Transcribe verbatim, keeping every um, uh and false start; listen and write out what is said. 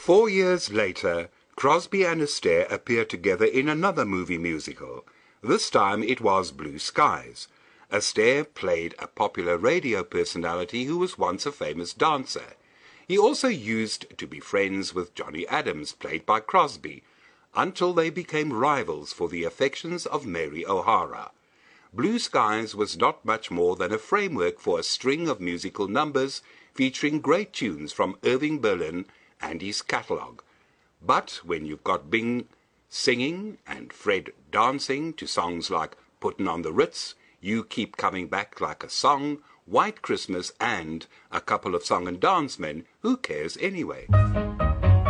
Four years later, Crosby and Astaire appeared together in another movie musical. This time it was Blue Skies. Astaire played a popular radio personality who was once a famous dancer. He also used to be friends with Johnny Adams, played by Crosby, until they became rivals for the affections of Mary O'Hara. Blue Skies was not much more than a framework for a string of musical numbers featuring great tunes from Irving Berlin and his catalogue. But when you've got Bing singing and Fred dancing to songs like Puttin' on the Ritz, You Keep Coming Back Like a Song, White Christmas, and A Couple of Song and Dance Men, who cares anyway?